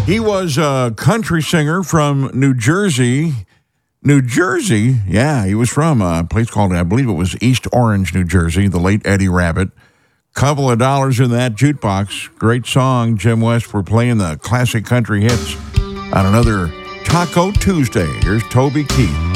He was a country singer from New Jersey. New Jersey, yeah, he was from a place called, I believe it was East Orange, New Jersey, the late Eddie Rabbitt. Couple of dollars in that jukebox. Great song, Jim West. We're playing the classic country hits on another Taco Tuesday. Here's Toby Keith.